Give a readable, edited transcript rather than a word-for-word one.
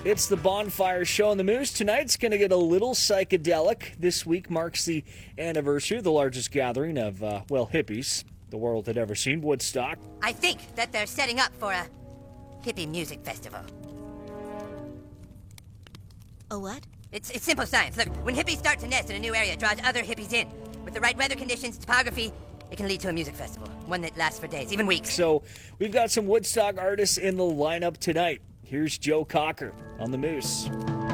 It's the Bonfire Show on the Moose. Tonight's going to get a little psychedelic. This week marks the anniversary of the largest gathering of, hippies the world had ever seen, Woodstock. I think that they're setting up for a hippie music festival. A what? It's simple science. Look, when hippies start to nest in a new area, it draws other hippies in. With the right weather conditions, topography, it can lead to a music festival. One that lasts for days, even weeks. So, we've got some Woodstock artists in the lineup tonight. Here's Joe Cocker on the Moose.